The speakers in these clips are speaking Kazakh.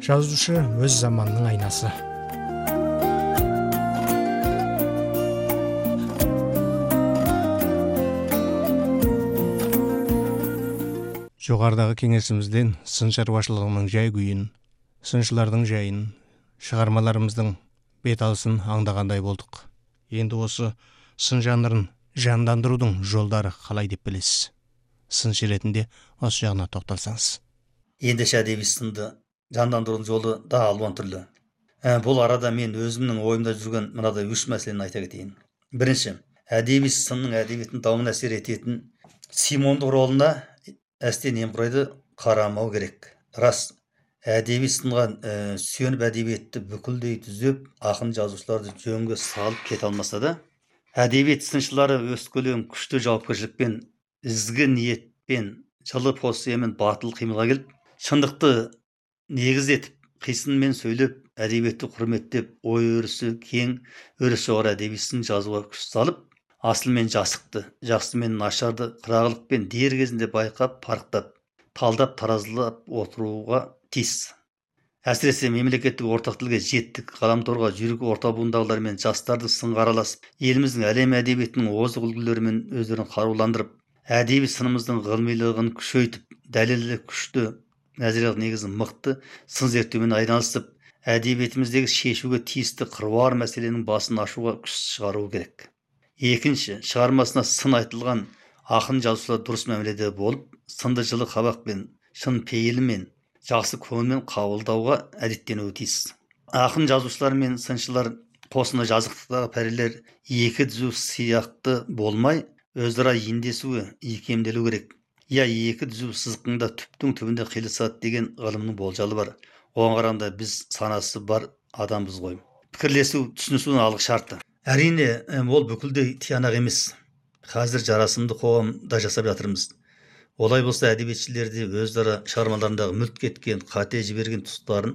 Жазушы өз заманның айнасы. Жоғарыдағы кеңесімізден сын шаруашылығының жай күйін, сыншылардың жайын, шығармаларымыздың бет алысын аңдағандай болдық. Енді осы сын жанрын жандандырудың жолдары қалай деп білесіз? Сыншы ретінде осы жағына тоқталсаңыз. Ендеше әдеби сынды жандандырудың жолы да алуан түрлі. Бұл арада мен өзімнің ойымда жүрген мынадай үш мәселені айта кетейін. Бірінші, әдеби сынның әдебиеттің дамуына әсер ететін символдық ролына әсте немқұрайды қарамау керек. Рас, әдеби сынға сүйеніп әдебиетті бүкілдей түзеп, ақын жазушыларды жөнге салып кете алмаса да, әдебиет сыншылары өскелең күшті жауапкершілікпен, ізгі ниетпен, жылы поэзиямен батыл қимылға келіп, шындықты негіз етіп, қисынмен сөйлеп, әдебиетті құрметтеп, ой өрісі кең, өресі жоғары әдеби сын жазуға күш салып, асыл мен жасықты, жақсы мен нашарды қырағылықпен дер кезінде байқап, парықтап, талдап, таразылап отыруға тиіс. Әсіресе мемлекеттік ортақ тілге жеттік, ғаламторға жүйрік орта буындағылармен жастарды сынға араласып, еліміздің әлем әдебиетінің озық үлгілерімен өздерін қаруландырып, әдеби сынымыздың ғылымилығын күшейтіп, дәлелді күшті, нәзірелік негізін мықты сын зерттеумен айналысып, әдебиетіміздегі шешуге тиісті қыруар мәселенің басын ашуға күш шығаруы керек. Екінші, шығармасына сын айтылған ақын жазушылар дұрыс мәміледе болып, сынды жылы қабақпен, шын пейілімен, жақсы көңілмен қабылдауға әдеттенуі тиіс. Ақын жазушылар мен сыншылар қосында жазықтықтағы пәрелер екі түзу сияқты болмай, өзара ендесуі, икемделу керек. Я екі түзу сызықында түптің түбінде қиылысады деген ғылымның болжалы бар. Оған қарағанда біз санасы бар адамбыз ғой. Пікірлесу, түсінісудің алғы шарты. Әрине, ол бүкілдей тиянақ емес. Қазір жарасымды қоғамда жасап жатырмыз. Олай болса, әдебиетшілерде өздері шығармаларындағы мүлт кеткен, қате жіберген тұстарын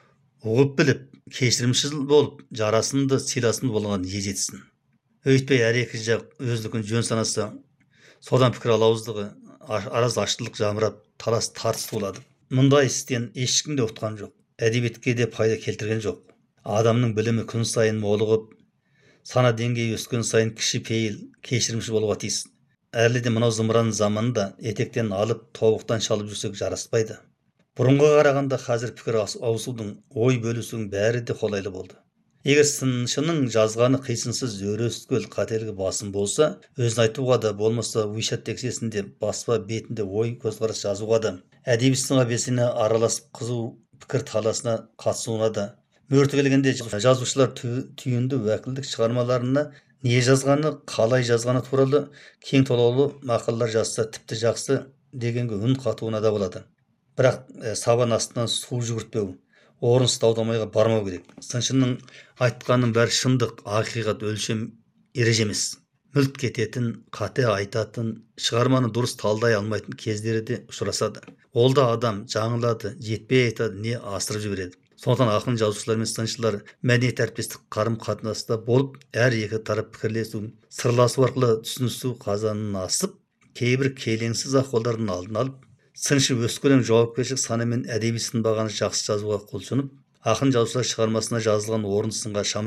ұғып біліп, кешірімшіл болып, жарасымды, сыйласымды болған ез етсін. Өйтпей әр екі жақ өздікін жөн санаса, содан пікір алауыздығы, араз аштылық жамырап, талас тартыс болады. Мұндай істен ешкім де ұтқан жоқ. Әдебиетке де пайда келтірген жоқ. Адамның білімі күн сайын молығып, сана деңгейі өскен сайын кіші пейіл, кешірімшіл болуға тиіс. Әрлі де мынау зымыран заманында етектен алып, тобықтан шалып жүрсек жараспайды. Бұрынға қарағанда қазір пікір ауысудың, ой бөлісудің бәрі де қолайлы болды. Егер сыншының жазғаны қисынсыз өрескел қателігі басым болса, өзін айтуға да, болмаса уишат тексесінде баспа бетінде ой көзқарас жазуға да, әдеби сынға белсене араласып қызу пікір таласына қатысуына да, мөрті келгенде жазушылар түйінді уәкілдік шығармаларына не жазғаны, қалай жазғаны туралы кең толаулы мақалалар жазса тіпті жақсы дегенге үн қатуына да болады. Бірақ сабан астынан су жүгіртпеу, орынсыз дау-дамайға бармау керек. Сыншының айтқанның бәрі шындық, ақиқат, өлшем, ереже емес. Мүлт кететін, қате айтатын, шығарманы дұрыс талдай алмайтын кездері де ұшырасады. Ол да адам жаңылады, жетпей айтады, не асырып жібереді. Сондықтан ақын жазушылар мен сыншылар мәдениет әріптестік қарым-қатынаста болып, әр екі тарап пікірлесу, сырласу арқылы түсінісу қазанын асып, кейбір келеңсіз ахуалдардың алдын алып, сыншы өскелең жауапкершілік санымен әдеби сын бағаны жақсы жазуға құлшынып, ақын жазушылар шығармасына жазылған орынды сынға